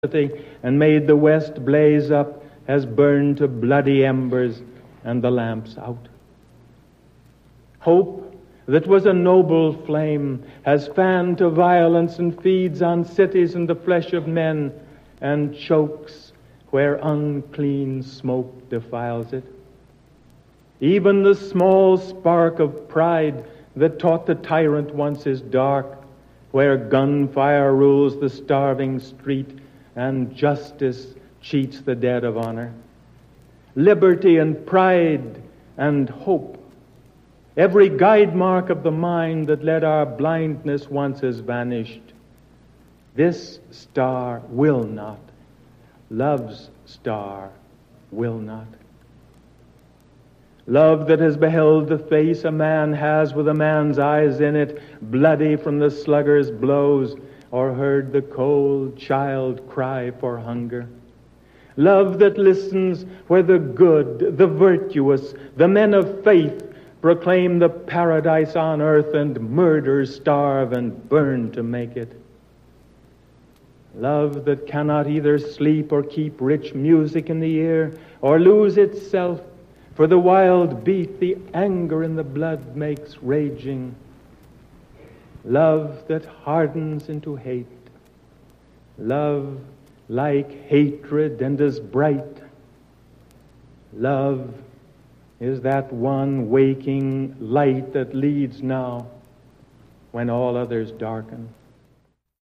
and made the west blaze up, has burned to bloody embers and the lamps out. Hope, that was a noble flame, has fanned to violence and feeds on cities and the flesh of men, and chokes where unclean smoke defiles it. Even the small spark of pride that taught the tyrant once is dark, where gunfire rules the starving street and justice cheats the dead of honor. Liberty and pride and hope, every guide mark of the mind that led our blindness once has vanished. This star will not, love's star will not. Love that has beheld the face a man has with a man's eyes in it, bloody from the sluggard's blows, or heard the cold child cry for hunger. Love that listens where the good, the virtuous, the men of faith proclaim the paradise on earth and murderers starve and burn to make it. Love that cannot either sleep or keep rich music in the ear or lose itself, for the wild beat the anger in the blood makes raging. Love that hardens into hate. Love like hatred and as bright. Love is that one waking light that leads now when all others darken.